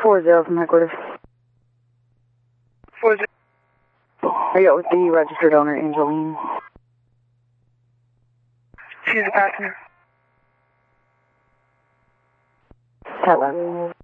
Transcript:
40 from headquarters. 40. Are you with the registered owner, Angeline? She's a passenger. Hello.